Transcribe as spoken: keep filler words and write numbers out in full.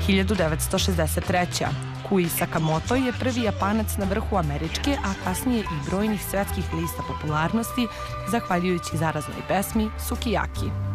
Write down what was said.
hiljadu devetsto šezdeset treća. Kui Sakamoto je prvi Japanac na vrhu američke, a kasnije i brojnih svetskih lista popularnosti, zahvaljujući zaraznoj pesmi Sukiyaki.